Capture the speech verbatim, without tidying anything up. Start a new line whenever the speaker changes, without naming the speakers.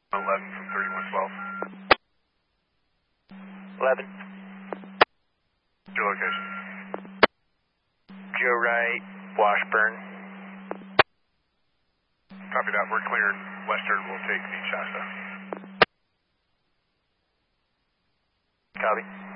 eleven from thirty-one twelve.
eleven.
Your location.
Joe Wright, Washburn.
Copy that. We're cleared. Western will take the Shasta.
Copy.